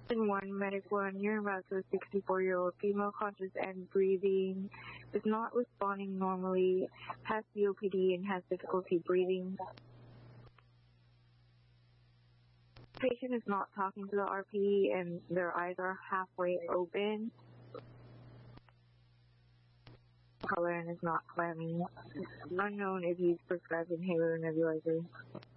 In one medic one, you're about to a 64-year-old female conscious and breathing, is not responding normally, has COPD and has difficulty breathing. Patient is not talking to the RP and their eyes are halfway open. Color and is not clammy. Unknown if he's prescribed inhaler or nebulizer.